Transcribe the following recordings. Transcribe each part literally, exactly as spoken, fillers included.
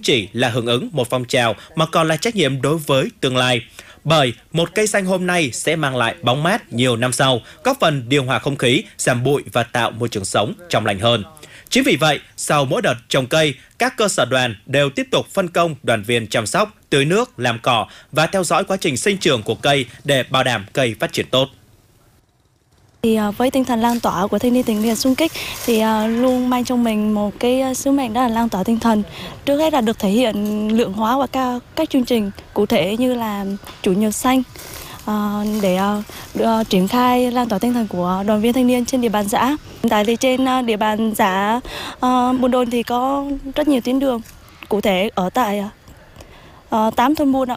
chỉ là hưởng ứng một phong trào mà còn là trách nhiệm đối với tương lai. Bởi một cây xanh hôm nay sẽ mang lại bóng mát nhiều năm sau, góp phần điều hòa không khí, giảm bụi và tạo môi trường sống trong lành hơn. Chính vì vậy, sau mỗi đợt trồng cây, các cơ sở đoàn đều tiếp tục phân công đoàn viên chăm sóc, tưới nước, làm cỏ và theo dõi quá trình sinh trưởng của cây để bảo đảm cây phát triển tốt. Thì với tinh thần lan tỏa của thanh niên tình nguyện xung kích thì luôn mang trong mình một cái sứ mệnh, đó là lan tỏa tinh thần. Trước hết là được thể hiện lượng hóa qua các, các chương trình cụ thể như là chủ nhật xanh, để uh, triển khai lan tỏa tinh thần của đoàn viên thanh niên trên địa bàn xã. Hiện tại thì trên uh, địa bàn xã uh, Buôn Đôn thì có rất nhiều tuyến đường, cụ thể ở tại uh, tám thôn buôn ạ.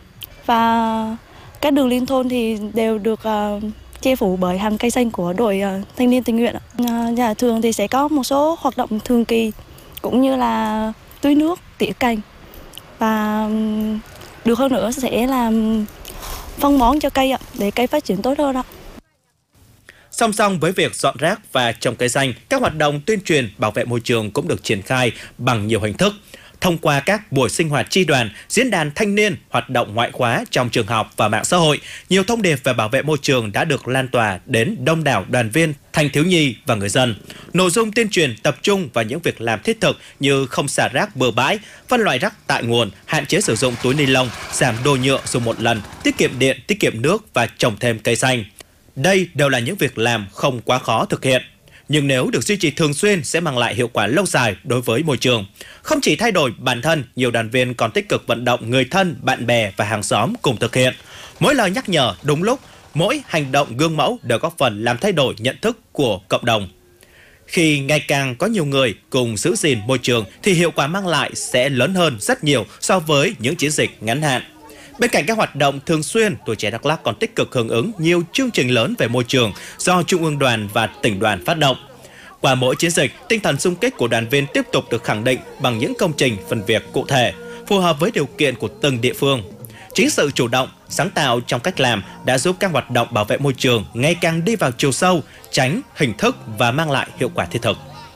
Và các đường liên thôn thì đều được uh, che phủ bởi hàng cây xanh của đội uh, thanh niên tình nguyện ạ. Uh, nhà thường thì sẽ có một số hoạt động thường kỳ cũng như là tưới nước, tỉa cành, và um, được hơn nữa sẽ làm phân bón cho cây ạ, để cây phát triển tốt hơn ạ. Song song với việc dọn rác và trồng cây xanh, các hoạt động tuyên truyền bảo vệ môi trường cũng được triển khai bằng nhiều hình thức. Thông qua các buổi sinh hoạt chi đoàn, diễn đàn thanh niên, hoạt động ngoại khóa trong trường học và mạng xã hội, nhiều thông điệp về bảo vệ môi trường đã được lan tỏa đến đông đảo đoàn viên, thanh thiếu nhi và người dân. Nội dung tuyên truyền tập trung vào những việc làm thiết thực như không xả rác bừa bãi, phân loại rác tại nguồn, hạn chế sử dụng túi ni lông, giảm đồ nhựa dùng một lần, tiết kiệm điện, tiết kiệm nước và trồng thêm cây xanh. Đây đều là những việc làm không quá khó thực hiện, nhưng nếu được duy trì thường xuyên sẽ mang lại hiệu quả lâu dài đối với môi trường. Không chỉ thay đổi bản thân, nhiều đoàn viên còn tích cực vận động người thân, bạn bè và hàng xóm cùng thực hiện. Mỗi lời nhắc nhở đúng lúc, mỗi hành động gương mẫu đều góp phần làm thay đổi nhận thức của cộng đồng. Khi ngày càng có nhiều người cùng giữ gìn môi trường thì hiệu quả mang lại sẽ lớn hơn rất nhiều so với những chiến dịch ngắn hạn. Bên cạnh các hoạt động thường xuyên, Tuổi Trẻ Đắk Lắk còn tích cực hưởng ứng nhiều chương trình lớn về môi trường do Trung ương đoàn và tỉnh đoàn phát động. Qua mỗi chiến dịch, tinh thần xung kích của đoàn viên tiếp tục được khẳng định bằng những công trình phần việc cụ thể, phù hợp với điều kiện của từng địa phương. Chính sự chủ động, sáng tạo trong cách làm đã giúp các hoạt động bảo vệ môi trường ngày càng đi vào chiều sâu, tránh hình thức và mang lại hiệu quả thiết thực.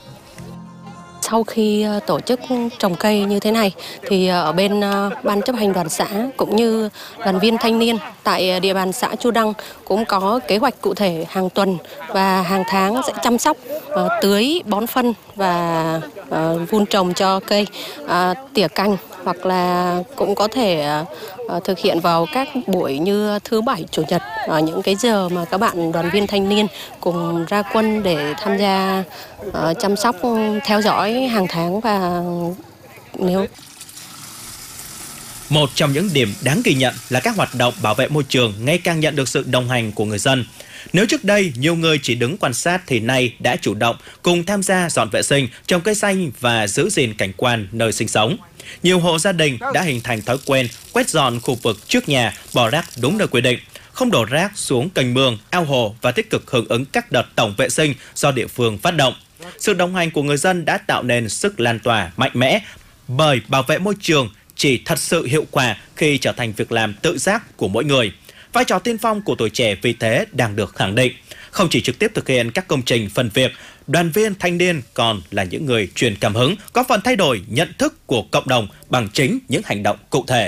Sau khi tổ chức trồng cây như thế này thì ở bên ban chấp hành đoàn xã cũng như đoàn viên thanh niên tại địa bàn xã Chu Đăng cũng có kế hoạch cụ thể hàng tuần và hàng tháng sẽ chăm sóc, tưới, bón phân và vun trồng cho cây, tỉa cành, hoặc là cũng có thể thực hiện vào các buổi như thứ bảy, chủ nhật ở những cái giờ mà các bạn đoàn viên thanh niên cùng ra quân để tham gia uh, chăm sóc, theo dõi hàng tháng. Và nếu một trong những điểm đáng ghi nhận là các hoạt động bảo vệ môi trường ngày càng nhận được sự đồng hành của người dân. Nếu trước đây nhiều người chỉ đứng quan sát thì nay đã chủ động cùng tham gia dọn vệ sinh, trồng cây xanh và giữ gìn cảnh quan nơi sinh sống. Nhiều hộ gia đình đã hình thành thói quen quét dọn khu vực trước nhà, bỏ rác đúng nơi quy định, không đổ rác xuống kênh mương, ao hồ và tích cực hưởng ứng các đợt tổng vệ sinh do địa phương phát động. Sự đồng hành của người dân đã tạo nên sức lan tỏa mạnh mẽ, bởi bảo vệ môi trường chỉ thật sự hiệu quả khi trở thành việc làm tự giác của mỗi người. Vai trò tiên phong của tuổi trẻ vì thế đang được khẳng định. Không chỉ trực tiếp thực hiện các công trình phần việc, đoàn viên thanh niên còn là những người truyền cảm hứng, có phần thay đổi nhận thức của cộng đồng bằng chính những hành động cụ thể.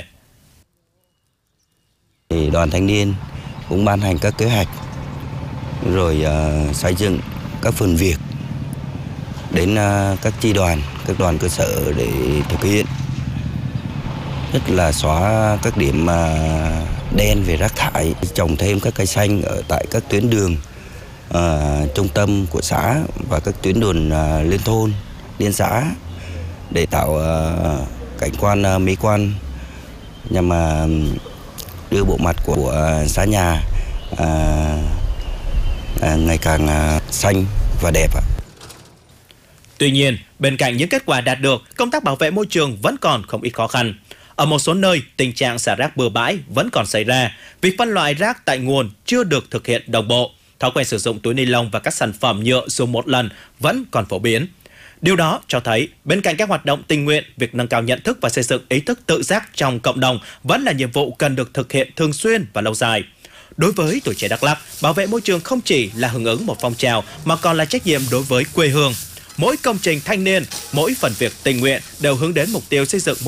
Thì đoàn thanh niên cũng ban hành các kế hoạch, rồi uh, xây dựng các phần việc đến uh, các chi đoàn, các đoàn cơ sở để thực hiện. Nhất là xóa các điểm uh, đen về rác thải, trồng thêm các cây xanh ở tại các tuyến đường uh, trung tâm của xã và các tuyến đường uh, liên thôn, liên xã để tạo uh, cảnh quan uh, mỹ quan, nhằm uh, đưa bộ mặt của uh, xã nhà uh, uh, ngày càng uh, xanh và đẹp. Tuy nhiên, bên cạnh những kết quả đạt được, công tác bảo vệ môi trường vẫn còn không ít khó khăn. Ở một số nơi, tình trạng xả rác bừa bãi vẫn còn xảy ra. Việc phân loại rác tại nguồn chưa được thực hiện đồng bộ. Thói quen sử dụng túi ni lông và các sản phẩm nhựa dùng một lần vẫn còn phổ biến. Điều đó cho thấy, bên cạnh các hoạt động tình nguyện, việc nâng cao nhận thức và xây dựng ý thức tự giác trong cộng đồng vẫn là nhiệm vụ cần được thực hiện thường xuyên và lâu dài. Đối với Tuổi Trẻ Đắk Lắk, bảo vệ môi trường không chỉ là hưởng ứng một phong trào mà còn là trách nhiệm đối với quê hương. Mỗi công trình thanh niên, mỗi phần việc tình nguyện đều hướng đến mục tiêu xây dựng